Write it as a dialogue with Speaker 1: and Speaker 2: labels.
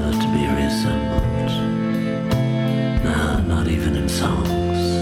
Speaker 1: never to be reassembled. No, not even in song.